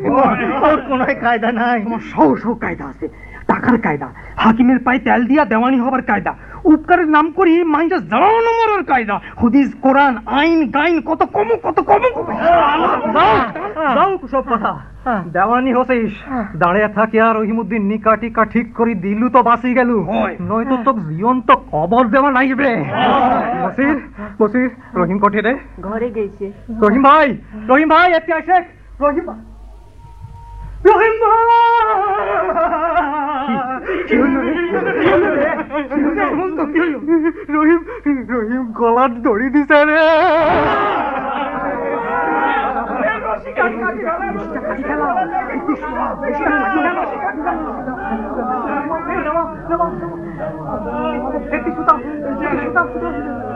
ওর কোনো কায়দা নাই। তোমার সৌ কায়দা আছে, টাকার কায়দা, হাকিমের পায়ে তেল দিয়া দেওয়ানি হবার কায়দা, উপকারের নাম করি মাইন্ডা জানো মরার কায়দা, হুদিস কোরআন আইন গাইন কত কম সব কথা। দেওয়ানি হসিস দাঁড়িয়ে থাকি আর রহিমউদ্দিন নিকা টিকা ঠিক করে দিলু তো বাঁচি গেল, নয়তো তো জীবন তো কবর দেওয়া নাইবে। বসির বসির রহিম কোঠে রে? ঘরে গেছে। রহিম ভাই এতে আসে। রহিম রহিম গলার দড়ি দিছে রে।